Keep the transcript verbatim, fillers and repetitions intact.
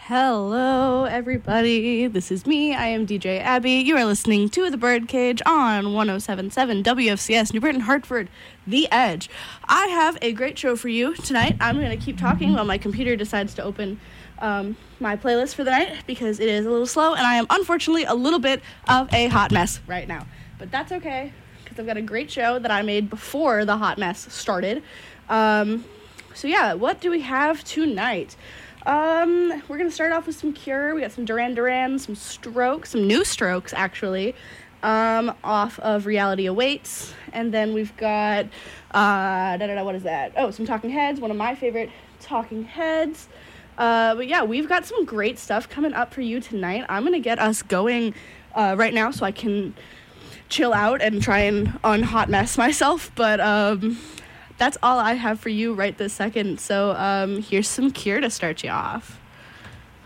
Hello, everybody. This is me. I am D J Abby. You are listening to The Birdcage on one oh seven point seven W F C S, New Britain, Hartford, The Edge. I have a great show for you tonight. I'm going to keep talking while my computer decides to open um, my playlist for the night because it is a little slow, and I am unfortunately a little bit of a hot mess right now. But that's okay because I've got a great show that I made before the hot mess started. Um, so yeah, what do we have tonight? Um, we're going to start off with some Cure. We got some Duran Duran, some Strokes, some new Strokes, actually, um, off of Reality Awaits. And then we've got, uh, da, da, da, what is that? Oh, some Talking Heads, one of my favorite Talking Heads. Uh, but yeah, we've got some great stuff coming up for you tonight. I'm going to get us going, uh, right now so I can chill out and try and unhot mess myself. But, um... that's all I have for you right this second. So um, here's some Cure to start you off.